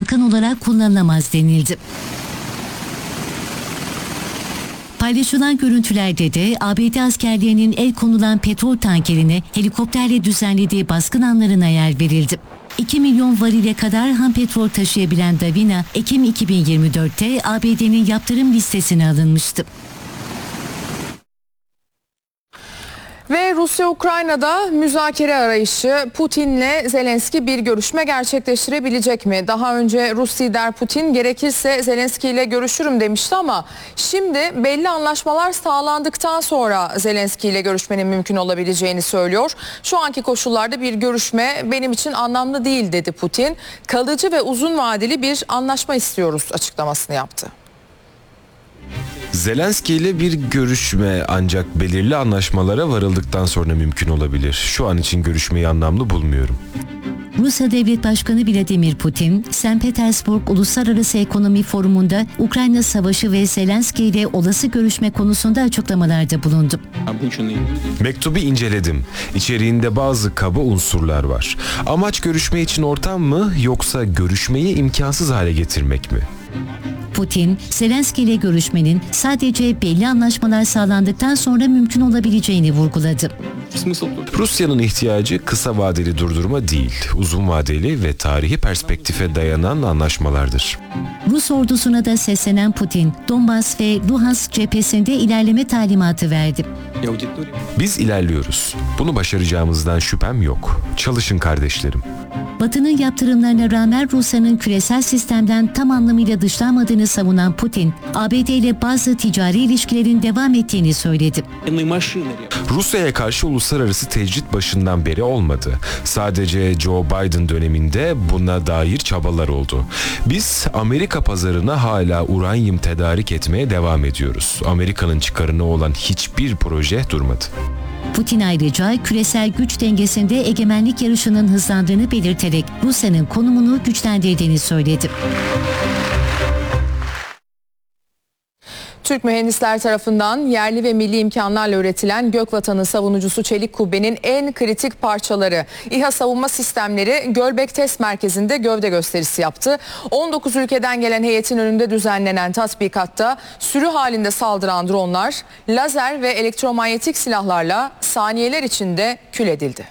kalkan olarak kullanılamaz denildi. Paylaşılan görüntülerde de ABD askerlerinin el konulan petrol tankerine helikopterle düzenlediği baskın anlarına yer verildi. 2 milyon varile kadar ham petrol taşıyabilen Davina, Ekim 2024'te ABD'nin yaptırım listesine alınmıştı. Ve Rusya-Ukrayna'da müzakere arayışı, Putin'le Zelenski bir görüşme gerçekleştirebilecek mi? Daha önce Rus lider Putin gerekirse Zelenski ile görüşürüm demişti ama şimdi belli anlaşmalar sağlandıktan sonra Zelenski ile görüşmenin mümkün olabileceğini söylüyor. Şu anki koşullarda bir görüşme benim için anlamlı değil dedi Putin. Kalıcı ve uzun vadeli bir anlaşma istiyoruz açıklamasını yaptı. Zelenski ile bir görüşme ancak belirli anlaşmalara varıldıktan sonra mümkün olabilir. Şu an için görüşmeyi anlamlı bulmuyorum. Rusya Devlet Başkanı Vladimir Putin, St. Petersburg Uluslararası Ekonomi Forumu'nda Ukrayna Savaşı ve Zelenski ile olası görüşme konusunda açıklamalarda bulundu. Mektubu inceledim. İçeriğinde bazı kaba unsurlar var. Amaç görüşme için ortam mı yoksa görüşmeyi imkansız hale getirmek mi? Putin, Zelenski ile görüşmenin sadece belli anlaşmalar sağlandıktan sonra mümkün olabileceğini vurguladı. Rusya'nın ihtiyacı kısa vadeli durdurma değil, uzun vadeli ve tarihi perspektife dayanan anlaşmalardır. Rus ordusuna da seslenen Putin, Donbas ve Luhansk cephesinde ilerleme talimatı verdi. Biz ilerliyoruz. Bunu başaracağımızdan şüphem yok. Çalışın kardeşlerim. Batı'nın yaptırımlarına rağmen Rusya'nın küresel sistemden tam anlamıyla dışlanmadığını savunan Putin, ABD ile bazı ticari ilişkilerin devam ettiğini söyledi. Rusya'ya karşı uluslararası tecrit başından beri olmadı. Sadece Joe Biden döneminde buna dair çabalar oldu. Biz Amerika pazarına hala uranyum tedarik etmeye devam ediyoruz. Amerika'nın çıkarına olan hiçbir proje durmadı. Putin ayrıca küresel güç dengesinde egemenlik yarışının hızlandığını belirterek Rusya'nın konumunu güçlendirdiğini söyledi. Türk mühendisler tarafından yerli ve milli imkanlarla üretilen Gökvatan'ın savunucusu çelik kubbenin en kritik parçaları İHA savunma sistemleri Gölbek Test Merkezi'nde gövde gösterisi yaptı. 19 ülkeden gelen heyetin önünde düzenlenen tatbikatta sürü halinde saldıran dronlar lazer ve elektromanyetik silahlarla saniyeler içinde kül edildi.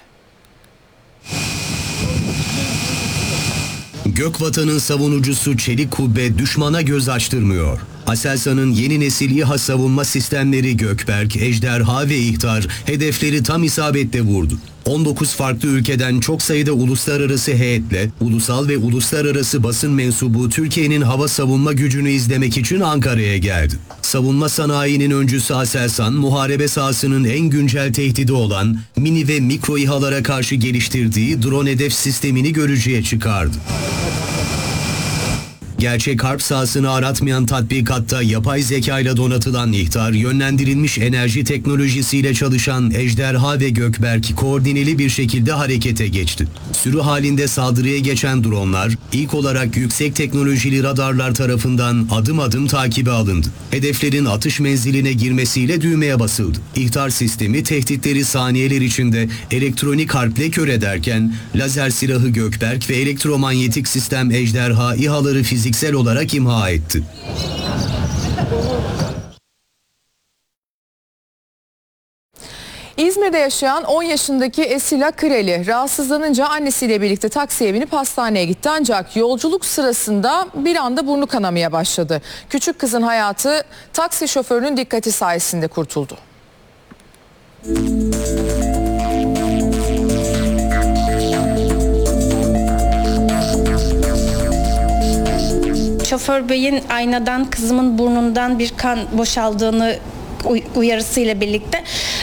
Gökvatan'ın savunucusu çelik kubbe düşmana göz açtırmıyor. Aselsan'ın yeni nesil İHA savunma sistemleri Gökberk, Ejderha ve İhtar hedefleri tam isabetle vurdu. 19 farklı ülkeden çok sayıda uluslararası heyetle ulusal ve uluslararası basın mensubu Türkiye'nin hava savunma gücünü izlemek için Ankara'ya geldi. Savunma sanayinin öncüsü Aselsan, muharebe sahasının en güncel tehdidi olan mini ve mikro İHA'lara karşı geliştirdiği drone hedef sistemini görücüye çıkardı. Gerçek harp sahasını aratmayan tatbikatta yapay zeka ile donatılan İhtar, yönlendirilmiş enerji teknolojisiyle çalışan Ejderha ve Gökberk koordineli bir şekilde harekete geçti. Sürü halinde saldırıya geçen dronlar ilk olarak yüksek teknolojili radarlar tarafından adım adım takibe alındı. Hedeflerin atış menziline girmesiyle düğmeye basıldı. İhtar sistemi tehditleri saniyeler içinde elektronik harple kör ederken lazer silahı Gökberk ve elektromanyetik sistem Ejderha İHA'ları fiziksel olarak imha etti. İzmir'de yaşayan 10 yaşındaki Esila Kıreli rahatsızlanınca annesiyle birlikte taksiye binip hastaneye gitti ancak yolculuk sırasında bir anda burnu kanamaya başladı. Küçük kızın hayatı taksi şoförünün dikkati sayesinde kurtuldu. Şoför beyin aynadan kızımın burnundan bir kan boşaldığını uyarısıyla birlikte